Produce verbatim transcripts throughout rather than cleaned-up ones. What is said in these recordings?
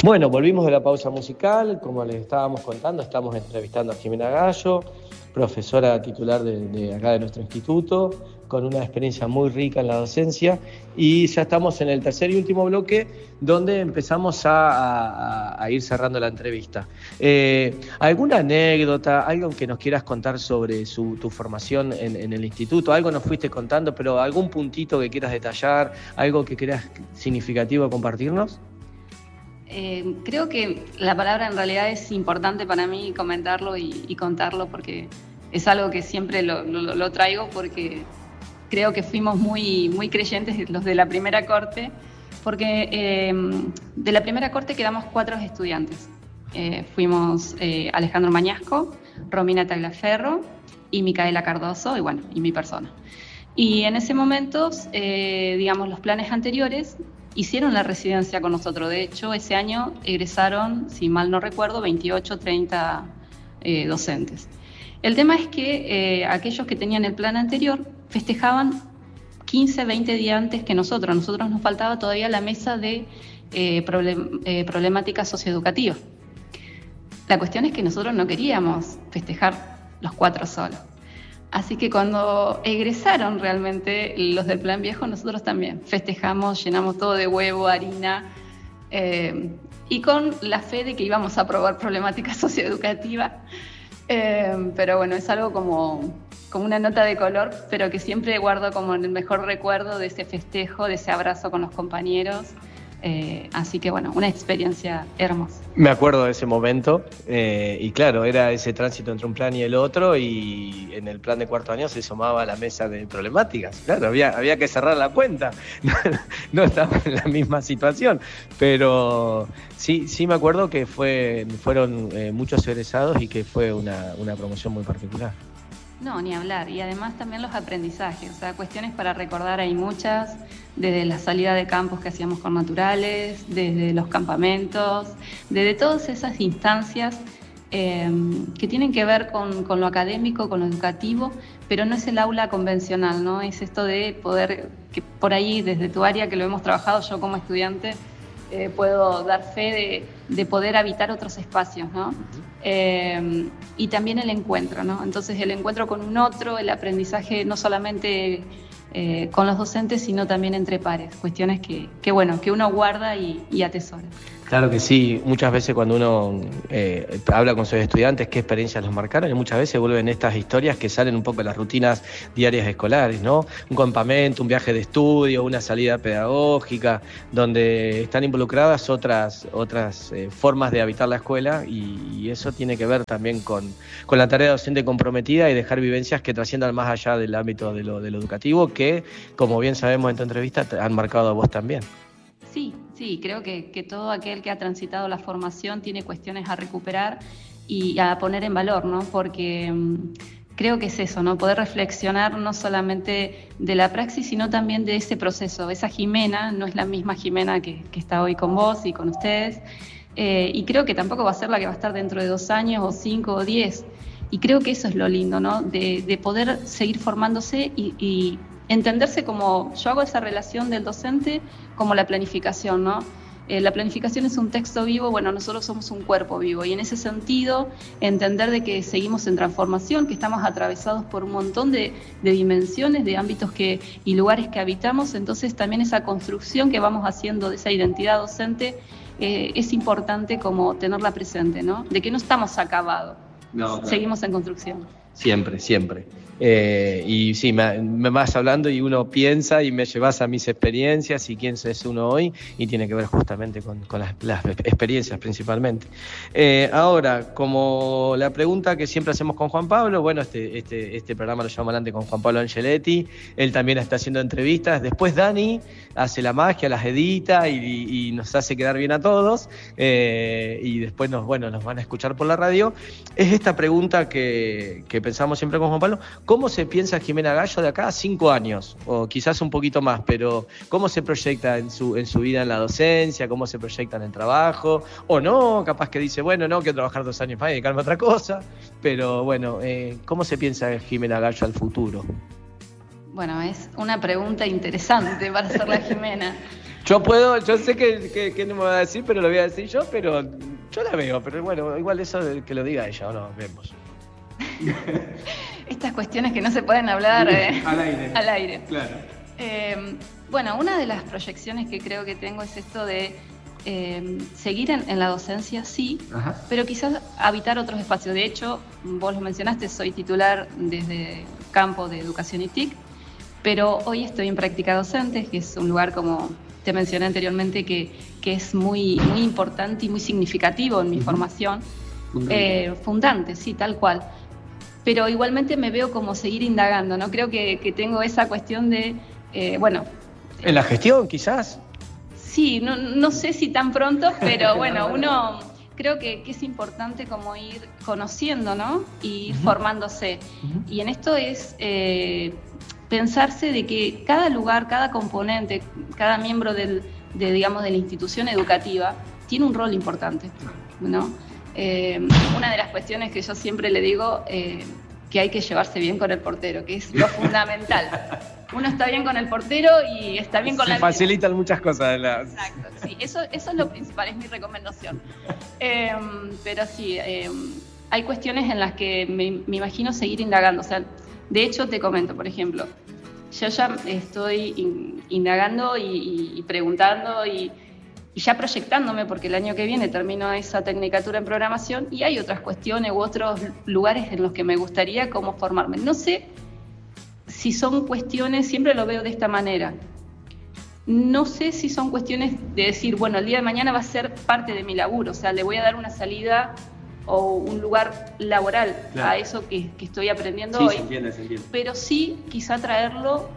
Bueno, volvimos de la pausa musical, como les estábamos contando, estamos entrevistando a Jimena Gallo, profesora titular de, de acá de nuestro instituto, con una experiencia muy rica en la docencia, y ya estamos en el tercer y último bloque, donde empezamos a, a, a ir cerrando la entrevista. Eh, ¿Alguna anécdota, algo que nos quieras contar sobre su, tu formación en, en el instituto? Algo nos fuiste contando, pero algún puntito que quieras detallar, algo que creas significativo compartirnos. Eh, creo que la palabra en realidad es importante para mí comentarlo y, y contarlo, porque es algo que siempre lo, lo, lo traigo, porque creo que fuimos muy, muy creyentes los de la primera corte, porque eh, de la primera corte quedamos cuatro estudiantes. Eh, fuimos eh, Alejandro Mañasco, Romina Tagliaferro y Micaela Cardoso, y bueno, y mi persona. Y en ese momento, eh, digamos, los planes anteriores hicieron la residencia con nosotros. De hecho, ese año egresaron, si mal no recuerdo, veintiocho, treinta eh, docentes. El tema es que eh, aquellos que tenían el plan anterior festejaban quince, veinte días antes que nosotros. A nosotros nos faltaba todavía la mesa de eh, problem, eh, problemática socioeducativa. La cuestión es que nosotros no queríamos festejar los cuatro solos. Así que cuando egresaron realmente los del plan viejo, nosotros también festejamos, llenamos todo de huevo, harina, eh, y con la fe de que íbamos a aprobar problemática socioeducativa. Eh, pero bueno, es algo como, como una nota de color, pero que siempre guardo como el mejor recuerdo de ese festejo, de ese abrazo con los compañeros. Eh, así que bueno, una experiencia hermosa. Me acuerdo de ese momento, eh, y claro, era ese tránsito entre un plan y el otro, y en el plan de cuarto año se sumaba la mesa de problemáticas. Claro, había, había que cerrar la cuenta, no, no estábamos en la misma situación, pero sí, sí me acuerdo que fue, fueron eh, muchos egresados y que fue una, una promoción muy particular. No, ni hablar. Y además también los aprendizajes, o sea, cuestiones para recordar hay muchas, desde la salida de campos que hacíamos con naturales, desde los campamentos, desde todas esas instancias eh, que tienen que ver con, con lo académico, con lo educativo, pero no es el aula convencional, ¿no? Es esto de poder, que por ahí desde tu área que lo hemos trabajado yo como estudiante, eh, puedo dar fe de, de poder habitar otros espacios, ¿no? Eh, y también el encuentro, ¿no? Entonces el encuentro con un otro, el aprendizaje no solamente eh, con los docentes, sino también entre pares, cuestiones que, que bueno, que uno guarda y, y atesora. Claro que sí, muchas veces cuando uno eh, habla con sus estudiantes qué experiencias los marcaron, y muchas veces vuelven estas historias que salen un poco de las rutinas diarias escolares, ¿no? Un campamento, un viaje de estudio, una salida pedagógica, donde están involucradas otras, otras eh, formas de habitar la escuela, y, y eso tiene que ver también con, con la tarea docente comprometida y dejar vivencias que trasciendan más allá del ámbito de lo, de lo educativo, que, como bien sabemos en tu entrevista, te han marcado a vos también. Sí, sí, creo que, que todo aquel que ha transitado la formación tiene cuestiones a recuperar y a poner en valor, ¿no? Porque um, creo que es eso, ¿no? Poder reflexionar no solamente de la praxis, sino también de ese proceso. Esa Jimena no es la misma Jimena que, que está hoy con vos y con ustedes, eh, y creo que tampoco va a ser la que va a estar dentro de dos años o cinco o diez. Y creo que eso es lo lindo, ¿no? De, de poder seguir formándose y, y entenderse como, yo hago esa relación del docente como la planificación, ¿no? Eh, la planificación es un texto vivo, bueno, nosotros somos un cuerpo vivo, y en ese sentido entender de que seguimos en transformación, que estamos atravesados por un montón de, de dimensiones, de ámbitos que, y lugares que habitamos. Entonces también esa construcción que vamos haciendo de esa identidad docente eh, es importante como tenerla presente, ¿no? De que no estamos acabados, no, claro. Seguimos en construcción. Siempre, siempre. Eh, y sí, me, me vas hablando y uno piensa y me llevas a mis experiencias y quién es uno hoy, y tiene que ver justamente con, con las, las experiencias principalmente. Eh, ahora, como la pregunta que siempre hacemos con Juan Pablo, bueno, este, este, este programa lo llevamos adelante con Juan Pablo Angeletti, él también está haciendo entrevistas, después Dani hace la magia, las edita y, y nos hace quedar bien a todos, eh, y después nos, bueno, nos van a escuchar por la radio. Es esta pregunta que, que pensamos siempre con Juan Pablo: ¿cómo se piensa Jimena Gallo de acá a cinco años? O quizás un poquito más, pero ¿cómo se proyecta en su, en su vida en la docencia? ¿Cómo se proyecta en el trabajo? O no, capaz que dice, bueno, no, quiero trabajar dos años más y dedicarme a otra cosa. Pero bueno, eh, ¿cómo se piensa Jimena Gallo al futuro? Bueno, es una pregunta interesante para hacerla Jimena. Yo puedo, yo sé que, que, que no me va a decir, pero lo voy a decir yo, pero yo la veo, pero bueno, igual eso de que lo diga ella, o no, vemos. Estas cuestiones que no se pueden hablar eh, al aire. Al aire. Claro. Eh, bueno, una de las proyecciones que creo que tengo es esto de eh, seguir en, en la docencia, sí, Ajá. pero quizás habitar otros espacios. De hecho, vos lo mencionaste, soy titular desde campo de educación y T I C, pero hoy estoy en práctica docente, que es un lugar, como te mencioné anteriormente, que, que es muy, muy importante y muy significativo en mi uh-huh. formación. Fundante. Eh, fundante, sí, tal cual. Pero igualmente me veo como seguir indagando, ¿no? Creo que, que tengo esa cuestión de, eh, bueno... ¿En la gestión, quizás? Sí, no, no sé si tan pronto, pero bueno, uno... Creo que, que es importante como ir conociendo, ¿no? Y ir uh-huh. formándose. Uh-huh. Y en esto es eh, pensarse de que cada lugar, cada componente, cada miembro del, de, digamos, de la institución educativa tiene un rol importante, ¿no? Eh, una de las cuestiones que yo siempre le digo, eh, que hay que llevarse bien con el portero, que es lo fundamental. Uno está bien con el portero y está bien con Se la... Se facilitan muchas cosas. La... Exacto, sí, eso, eso es lo principal, es mi recomendación. Eh, pero sí, eh, hay cuestiones en las que me, me imagino seguir indagando. O sea, de hecho, te comento, por ejemplo, yo ya estoy in, indagando y, y, y preguntando y... y ya proyectándome, porque el año que viene termino esa tecnicatura en programación y hay otras cuestiones u otros lugares en los que me gustaría cómo formarme. No sé si son cuestiones, siempre lo veo de esta manera, no sé si son cuestiones de decir, bueno, el día de mañana va a ser parte de mi laburo, o sea, le voy a dar una salida o un lugar laboral claro. a eso que, que estoy aprendiendo sí, hoy, se entiende, se entiende. Pero sí quizá traerlo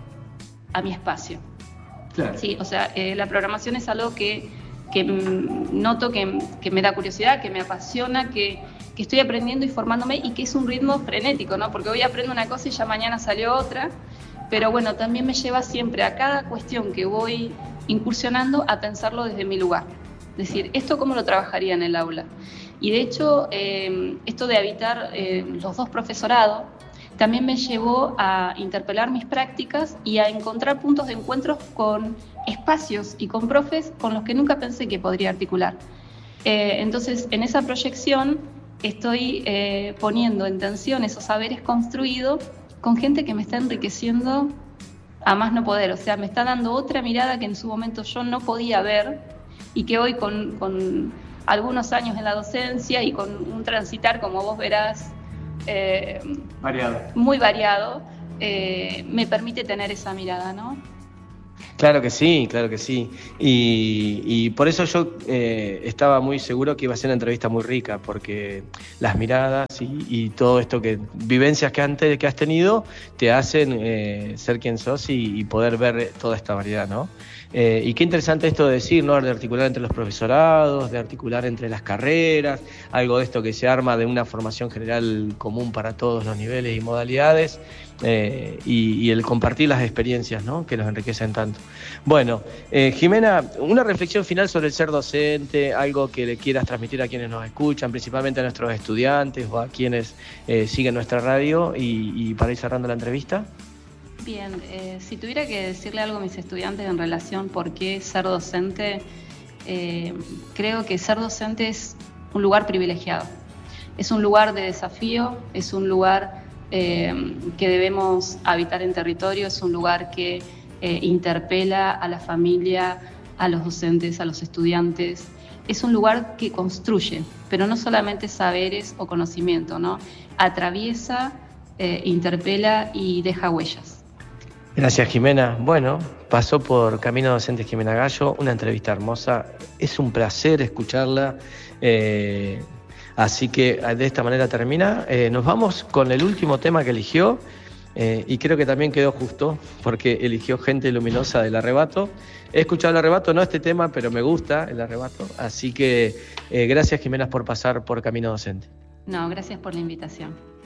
a mi espacio. Claro. Sí, o sea, eh, la programación es algo que que noto que, que me da curiosidad, que me apasiona, que, que estoy aprendiendo y formándome y que es un ritmo frenético, ¿no? Porque hoy aprendo una cosa y ya mañana salió otra, pero bueno, también me lleva siempre a cada cuestión que voy incursionando a pensarlo desde mi lugar. Es decir, ¿esto cómo lo trabajaría en el aula? Y de hecho, eh, esto de habitar eh, los dos profesorados también me llevó a interpelar mis prácticas y a encontrar puntos de encuentro con espacios y con profes con los que nunca pensé que podría articular. Eh, entonces, en esa proyección estoy eh, poniendo en tensión esos saberes construidos con gente que me está enriqueciendo a más no poder. O sea, me está dando otra mirada que en su momento yo no podía ver y que hoy con, con algunos años en la docencia y con un transitar, como vos verás, Eh, variado. muy variado, eh, me permite tener esa mirada, ¿no? Claro que sí, claro que sí. Y, y por eso yo eh, estaba muy seguro que iba a ser una entrevista muy rica, porque las miradas y, y todo esto que vivencias que antes que has tenido te hacen eh, ser quien sos y, y poder ver toda esta variedad, ¿no? Eh, y qué interesante esto de decir, ¿no? De articular entre los profesorados, de articular entre las carreras, algo de esto que se arma de una formación general común para todos los niveles y modalidades, eh, y, y el compartir las experiencias, ¿no? Que nos enriquecen tanto. Bueno, eh, Jimena, una reflexión final sobre el ser docente, algo que le quieras transmitir a quienes nos escuchan, principalmente a nuestros estudiantes o a quienes eh, siguen nuestra radio, y, y para ir cerrando la entrevista. Bien, eh, si tuviera que decirle algo a mis estudiantes en relación por qué ser docente, eh, creo que ser docente es un lugar privilegiado. Es un lugar de desafío, es un lugar eh, que debemos habitar en territorio, es un lugar que eh, interpela a la familia, a los docentes, a los estudiantes. Es un lugar que construye, pero no solamente saberes o conocimiento, ¿no? Atraviesa, eh, interpela y deja huellas. Gracias, Jimena. Bueno, pasó por Camino Docente Jimena Gallo, una entrevista hermosa. Es un placer escucharla. Eh, así que de esta manera termina. Eh, nos vamos con el último tema que eligió, eh, y creo que también quedó justo, porque eligió Gente Luminosa del Arrebato. He escuchado el Arrebato, no este tema, pero me gusta el Arrebato. Así que eh, gracias, Jimena, por pasar por Camino Docente. No, gracias por la invitación.